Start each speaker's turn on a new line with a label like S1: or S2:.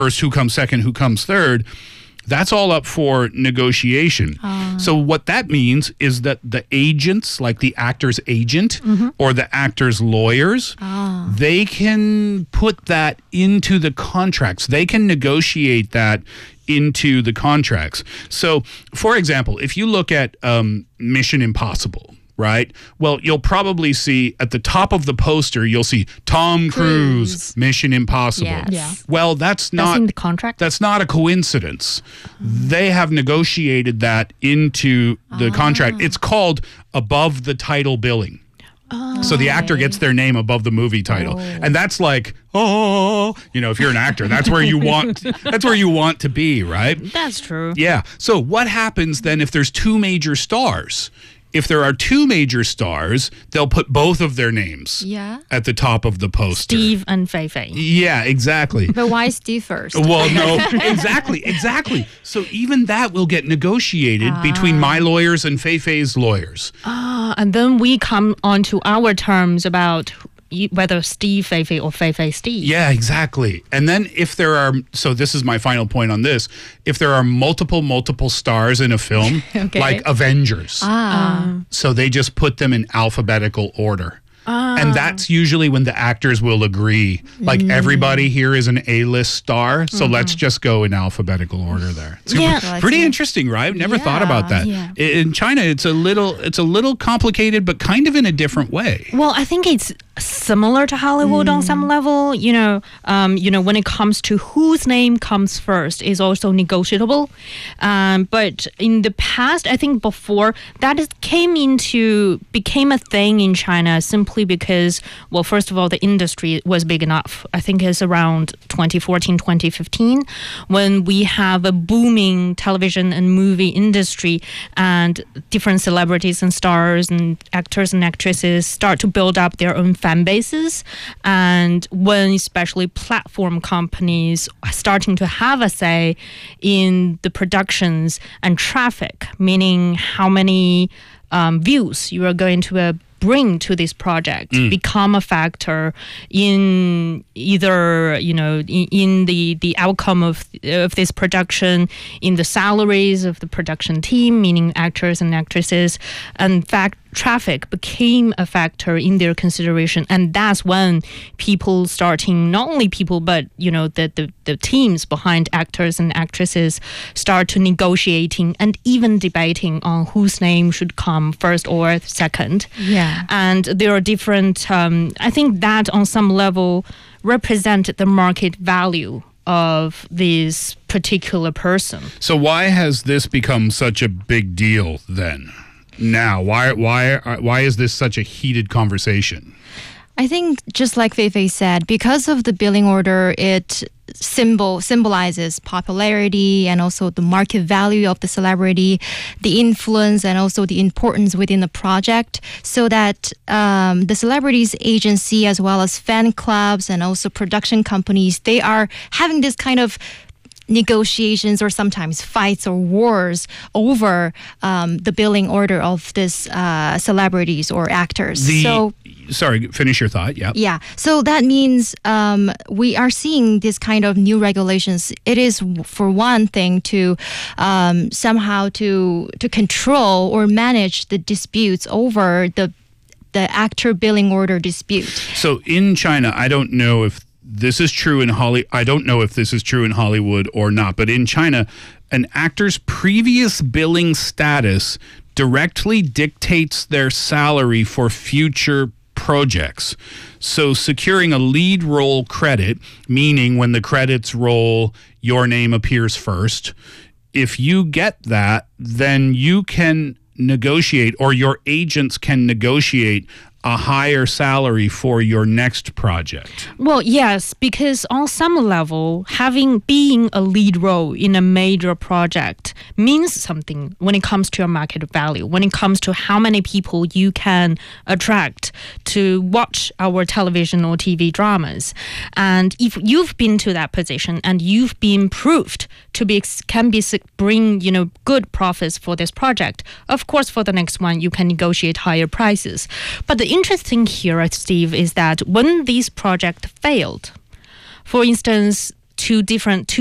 S1: first, who comes second, who comes third. That's all up for negotiation. So what that means is that the agents, like the actor's agent or the actor's lawyers, they can put that into the contracts. They can negotiate that into the contracts. So, for example, if you look at Mission Impossible, right? Well, you'll probably see at the top of the poster, you'll see Tom Cruise, Mission Impossible.
S2: Yes. Yeah.
S1: Well, that's not
S2: in the contract.
S1: That's not a coincidence. They have negotiated that into the contract. It's called above the title billing. So the actor gets their name above the movie title. And that's like, if you're an actor, that's where you want to be, right?
S2: That's true.
S1: Yeah. So what happens then if there's two major stars? If there are two major stars, they'll put both of their names at the top of the poster.
S2: Steve and Fei Fei.
S1: Yeah, exactly.
S3: But why Steve first?
S1: Well, no, exactly. So even that will get negotiated between my lawyers and Fei Fei's lawyers.
S2: And then we come on to our terms about whether Steve Fei Fei or Fei Fei Steve.
S1: Yeah, exactly. And then if there are, so this is my final point on this, if there are multiple stars in a film, like Avengers, so they just put them in alphabetical order. And that's usually when the actors will agree, like everybody here is an A-list star, so let's just go in alphabetical order there. It's pretty interesting, right? Never thought about that.
S2: Yeah.
S1: In China, it's a little complicated, but kind of in a different way.
S2: Well, I think it's similar to Hollywood on some level. When it comes to whose name comes first is also negotiable. But in the past, I think before that became a thing in China simply because, well, first of all, the industry was big enough. I think it's around 2014, 2015 when we have a booming television and movie industry and different celebrities and stars and actors and actresses start to build up their own fan bases, and when especially platform companies are starting to have a say in the productions and traffic, meaning how many views you are going to bring to this project become a factor in either in the outcome of this production, in the salaries of the production team, meaning actors and actresses. In fact, traffic became a factor in their consideration, and that's when people starting, not only people but the teams behind actors and actresses start to negotiating and even debating on whose name should come first or second. And there are different I think that on some level represent the market value of this particular person.
S1: So why has this become such a big deal then? Now, why is this such a heated conversation?
S3: I think just like Fei Fei said, because of the billing order, it symbolizes popularity and also the market value of the celebrity, the influence and also the importance within the project, so that the celebrities agency as well as fan clubs and also production companies, they are having this kind of negotiations or sometimes fights or wars over the billing order of this celebrities or actors.
S1: Sorry, finish your thought.
S3: Yeah. So that means we are seeing this kind of new regulations. It is, for one thing, to somehow to control or manage the disputes over the actor billing order dispute.
S1: So in China, I don't know if this is true in Hollywood or not, but in China, an actor's previous billing status directly dictates their salary for future projects. So securing a lead role credit, meaning when the credits roll, your name appears first. If you get that, then you can negotiate, or your agents can negotiate a higher salary for your next project.
S2: Well, yes, because on some level, being a lead role in a major project means something when it comes to your market value, when it comes to how many people you can attract to watch our television or TV dramas. And if you've been to that position and you've been proved to bring good profits for this project, of course, for the next one, you can negotiate higher prices. But the interesting here, Steve, is that when this project failed, for instance, two